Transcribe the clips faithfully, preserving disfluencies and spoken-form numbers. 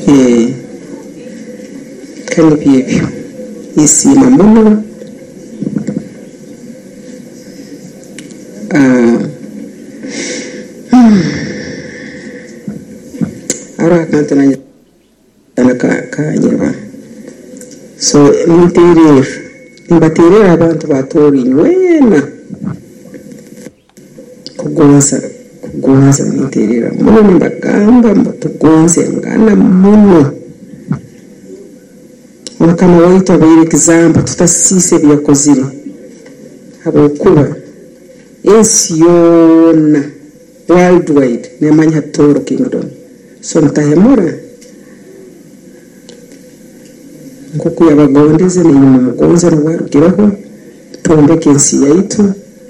eh kandi byebyo isima muno ah ara kanto na ka kanyeba so interior imbatirira abantu batori wena kugonza kugonza interior muno mbagamba mtugonze ngana muno kama waita biri example tutasise byakozire habo kuba ensiona worldwide nemanya toro kingdom so ntahemura nguku yabagondeze ni mugonze n'warugiraho tombeke ensi yaitu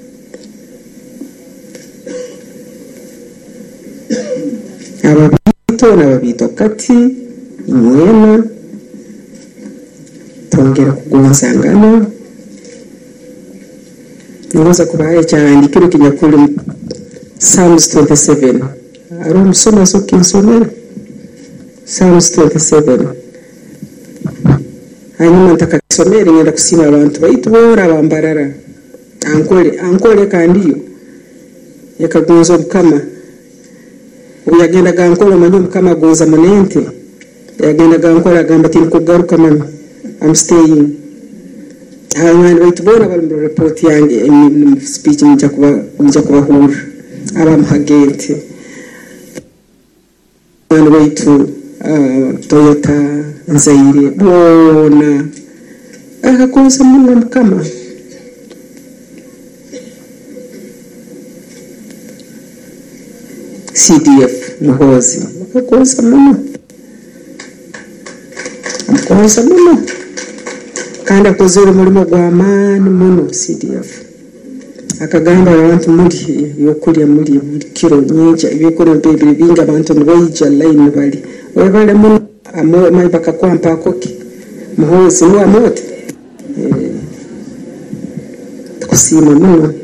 ababito n'ababito kati imwena tongera kugonza ngana ngoza kubaye cyane kiro kinyakuri Psalms twenty-seven aro musoma so kinsomera Psalms twenty-seven hanyuma ntakasomera ngenda kusima abantu baitu bora bambarara ankole ankole kandiyo yakagonza mukama uyagenda gankole manyo mukama gonza monente yagenda gankole agamba tini kugaruka mama I'm staying hanyuma baitu bora bali mu report yange in speech nja kuba nja kubahura abamuhagente bali baitu Uh, Toyota Zaire bona akakosa muno mukama C D F muhozi akakosa muno akakosa muno kandi akozera mulimo gw'amani muno C D F akagamba abantu muri yokulya muri kiro nyinja ibikora bibiri binga abantu nboyija line bali webale muno amo mai bakakwampa koki muhozi wa mote eh kusima muno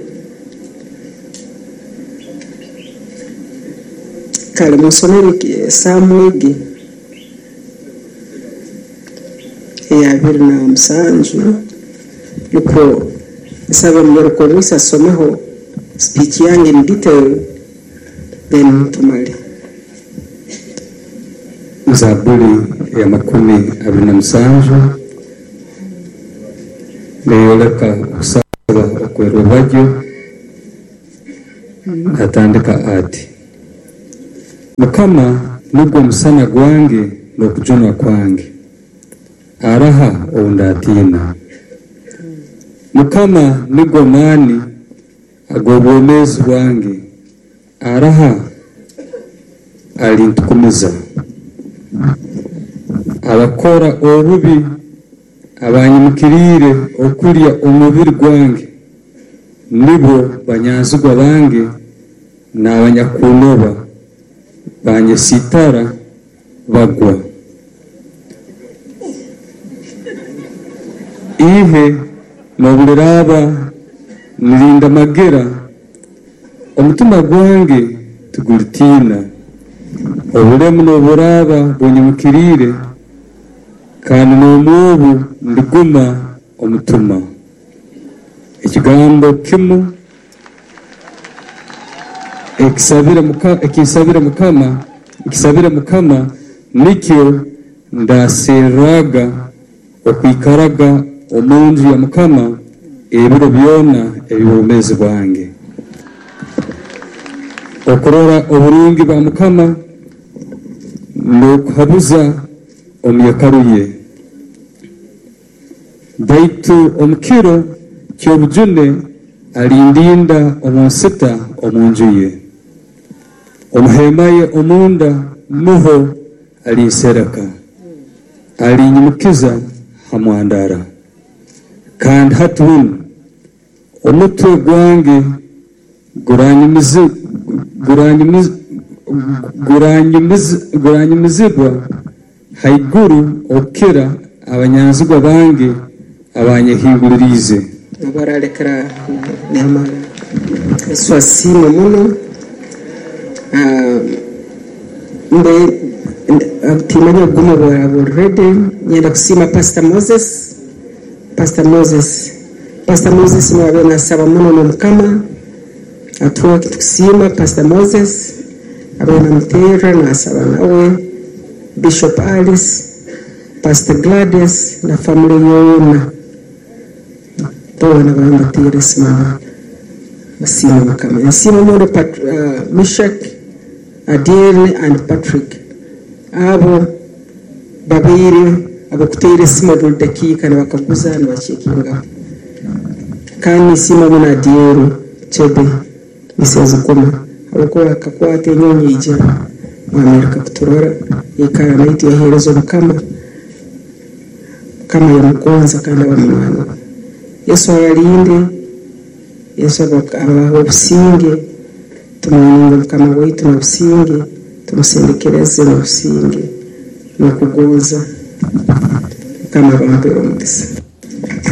kale musomeri samwegi ya birna msanju yuko saba mjoro komisa someho speech yangu in detail then tumali Zaburi ya makumi abiri na musanju leyoleka kusaba okwero bajyo atandika ati mukama nubwo musana gwange n'okujunwa kwange araha ondatina mukama nibwo mani agobomezi wange araha alintukumiza abakora obubi abanyimukirire okulya omubiri gwange nibo banyazugwa bange n'abanyakunoba banyesitara bagwa ihe nobuliraba nirinda magera omutima gwange tuguritina obulemu noburaba bunyimukirire kandi n'omubu ndiguma omutuma ekigambo kimu ekisabira mukama ekisabira mukama ekisabira mukama nikyo ndaseraga okwikaraga omunju ya mukama ebiro byona ebibomezi bwange okurora oburungi bwa mukama n'okuhabuza omuyakaruye baitu omukiro kyobujune alindinda omunsita omunjuye omuhemaye omunda muho alinsereka alinyimukiza hamwandara kandi hatunu omutwe gwange guranyimizi guranyimizi guranyimizi guranyimizibwa haiguru okera abanyanzigwa bange abanyehinguririze abaralekera nyama swasimo muno ah mbe timanya gumo bwa already nyenda kusima Pastor Moses Pastor Moses Pastor Moses ni wabe nasaba muno no mukama atuwa kitusima Pastor Moses abana mtera nasaba nawe Bishop Alice Pastor Gladys na family yona tona bamba tira sima basima mukama yasima modo pat uh, Meshach Adele and Patrick abo babiri abo kutere sima do dakika na bakaguza na bachekinga kandi sima muna Adele chebe misezi koma abo akakwate nyonyi ije mu Amerika kuturora ikara naiti ya herezo mukama kama ya mkonza kandi abamenyana Yesu ayalinde Yesu abaho businge tumuninga mukama wetu na businge tumusendekereze na businge no kugoza kama bambero mutisa